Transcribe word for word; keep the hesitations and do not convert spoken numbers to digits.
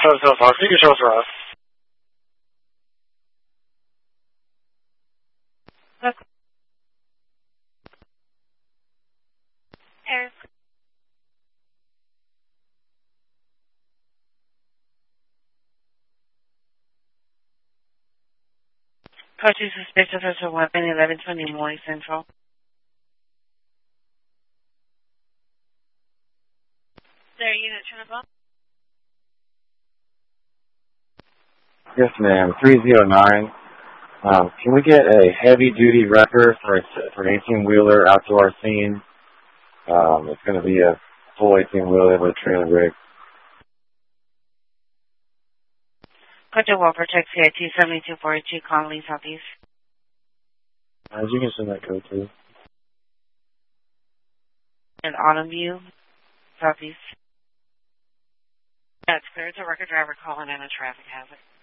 seven seven Fox, you can show us around. Look. Eric. Purchase suspicious as a weapon, eleven twenty Moy Central. There, unit turn up. Yes, ma'am. three oh nine. Um, can we get a heavy-duty wrecker for a, for an eighteen-wheeler out to our scene? Um, it's going to be a full eighteen-wheeler with a trailer rig. Project Walker, Tech C I T seventy-two forty-two, Connolly, Southeast. Uh, you can send that code too. And Autumn View, Southeast. That's clear. It's a record driver calling in a traffic hazard.